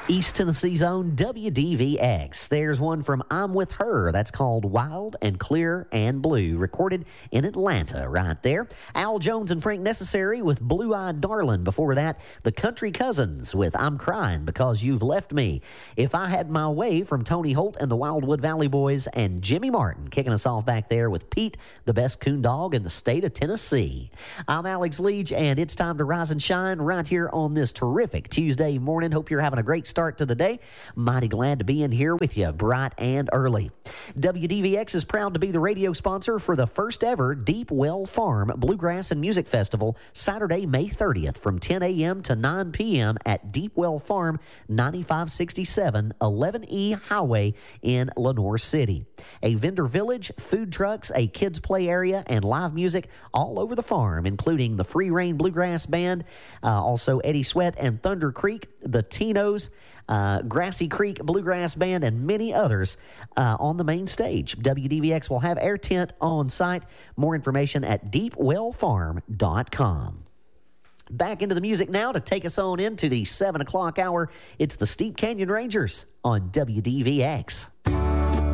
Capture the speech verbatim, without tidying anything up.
East Tennessee's own W D V X. There's one from I'm With Her. That's called Wild and Clear and Blue, recorded in Atlanta right there. Al Jones and Frank Necessary with Blue Eyed Darlin'. Before that, the Country Cousins with I'm Crying Because You've Left Me. If I Had My Way from Tony Holt and the Wildwood Valley Boys, and Jimmy Martin kicking us off back there with Pete, the best coon dog in the state of Tennessee. I'm Alex Leach, and it's time to rise and shine right here on this terrific Tuesday morning. Hope you're having a great start to the day. Mighty glad to be in here with you bright and early. W D V X is proud to be the radio sponsor for the first ever Deep Well Farm Bluegrass and Music Festival, Saturday, May thirtieth from ten a.m. to nine p.m. at Deep Well Farm, ninety-five sixty-seven eleven E Highway in Lenoir City. A vendor village, food trucks, a kids play area, and live music all over the farm, including the Free Reign Bluegrass Band, uh, also Eddie Sweat and Thunder Creek, the Tinos, Uh, Grassy Creek Bluegrass Band, and many others uh, on the main stage. W D V X will have air tent on site. More information at deep well farm dot com. Back into the music now to take us on into the seven o'clock hour. It's the Steep Canyon Rangers on W D V X.